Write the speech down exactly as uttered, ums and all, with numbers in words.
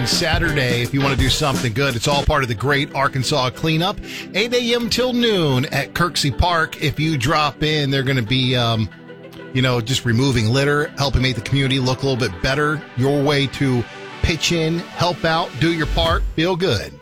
Saturday, if you want to do something good, it's all part of the Great Arkansas Cleanup. eight a.m. till noon at Kirksey Park. If you drop in, they're going to be, um, you know, just removing litter, helping make the community look a little bit better. Your way to pitch in, help out, do your part, feel good.